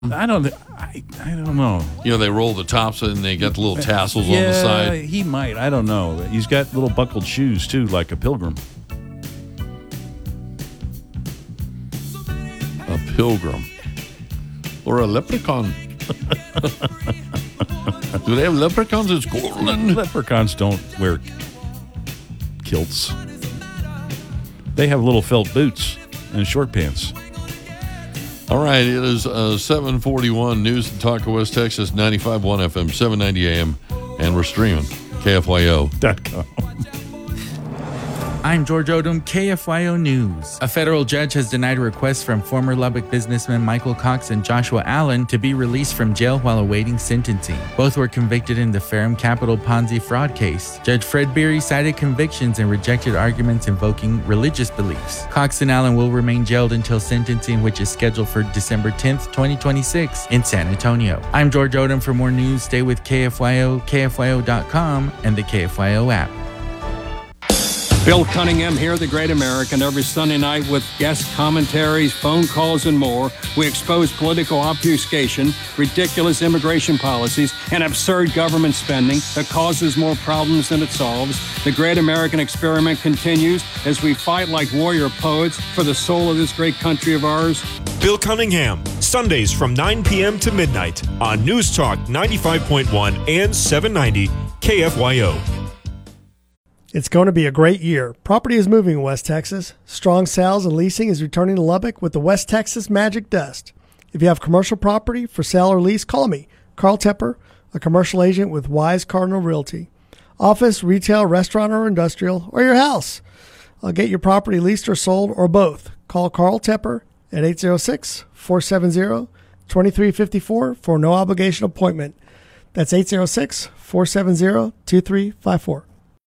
I don't know. They roll the tops and they got the little tassels on the side. Yeah, he might. I don't know. He's got little buckled shoes, too, like a pilgrim. A pilgrim. Or a leprechaun. Do they have leprechauns in Scotland? Leprechauns don't wear kilts. They have little felt boots and short pants. All right, it is 7:41 News and Talk of West Texas, 95.1 FM, 790 AM, and we're streaming KFYO.com. I'm George Odom, KFYO News. A federal judge has denied a request from former Lubbock businessmen Michael Cox and Joshua Allen to be released from jail while awaiting sentencing. Both were convicted in the Ferrum Capital Ponzi fraud case. Judge Fred Beery cited convictions and rejected arguments invoking religious beliefs. Cox and Allen will remain jailed until sentencing, which is scheduled for December 10th, 2026 in San Antonio. I'm George Odom. For more news, stay with KFYO, KFYO.com, and the KFYO app. Bill Cunningham here, the Great American, every Sunday night with guest commentaries, phone calls, and more. We expose political obfuscation, ridiculous immigration policies, and absurd government spending that causes more problems than it solves. The Great American experiment continues as we fight like warrior poets for the soul of this great country of ours. Bill Cunningham, Sundays from 9 p.m. to midnight on News Talk 95.1 and 790 KFYO. It's going to be a great year. Property is moving in West Texas. Strong sales and leasing is returning to Lubbock with the West Texas Magic Dust. If you have commercial property for sale or lease, call me, Carl Tepper, a commercial agent with Wise Cardinal Realty. Office, retail, restaurant, or industrial, or your house. I'll get your property leased or sold, or both. Call Carl Tepper at 806-470-2354 for no obligation appointment. That's 806-470-2354.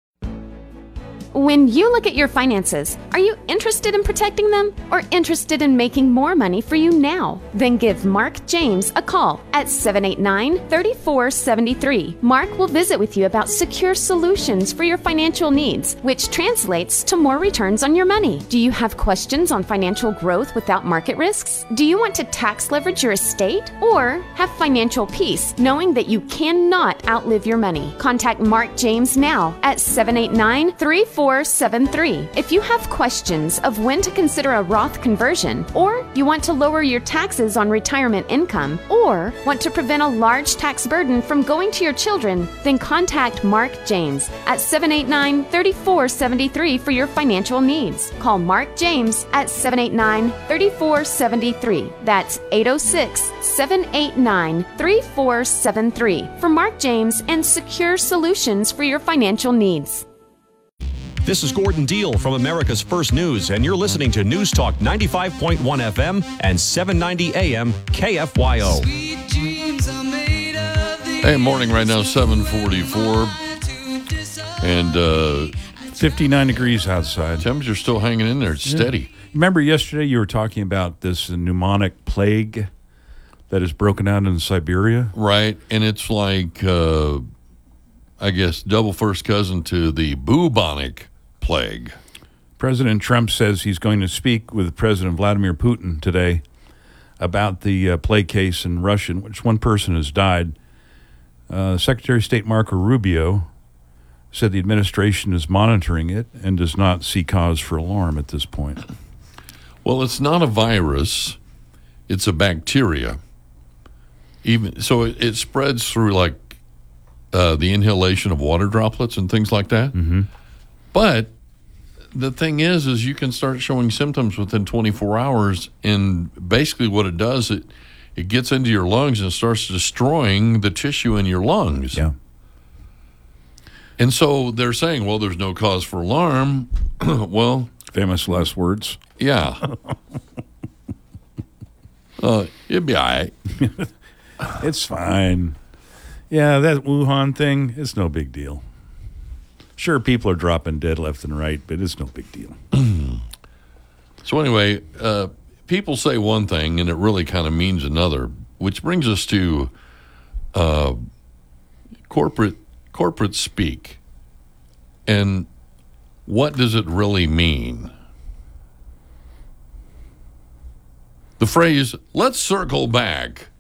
When you look at your finances, are you interested in protecting them or interested in making more money for you now? Then give Mark James a call at 789-3473. Mark will visit with you about secure solutions for your financial needs, which translates to more returns on your money. Do you have questions on financial growth without market risks? Do you want to tax leverage your estate or have financial peace knowing that you cannot outlive your money? Contact Mark James now at 789-3473. If you have questions of when to consider a Roth conversion, or you want to lower your taxes on retirement income, or want to prevent a large tax burden from going to your children, then contact Mark James at 789-3473 for your financial needs. Call Mark James at 789-3473. That's 806-789-3473 for Mark James and secure solutions for your financial needs. This is Gordon Deal from America's First News, and you're listening to News Talk 95.1 FM and 790 AM KFYO. Hey, morning right now, 7:44. And 59 degrees outside. Temperature's still hanging in there. It's steady. Remember yesterday you were talking about this pneumonic plague that has broken out in Siberia? Right, and it's like, I guess, double first cousin to the bubonic plague. President Trump says he's going to speak with President Vladimir Putin today about the plague case in Russia, in which one person has died. Secretary of State Marco Rubio said the administration is monitoring it and does not see cause for alarm at this point. Well, it's not a virus. It's a bacteria. So it spreads through like the inhalation of water droplets and things like that. Mm-hmm. But the thing is you can start showing symptoms within 24 hours, and basically what it does, it gets into your lungs and starts destroying the tissue in your lungs. Yeah. And so they're saying, well, there's no cause for alarm. Well, famous last words. Yeah. It'd be all right. It's fine. Yeah, that Wuhan thing, it's no big deal. Sure, people are dropping dead left and right, but it's no big deal. So anyway, people say one thing, and it really kind of means another, which brings us to corporate speak. And what does it really mean? The phrase, let's circle back,